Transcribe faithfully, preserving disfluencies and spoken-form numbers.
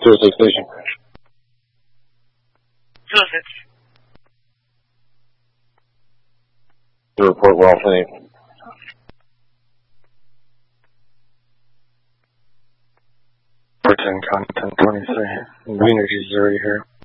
zero six station. zero six. To report well finished. Person content twenty-three. Energy is already here.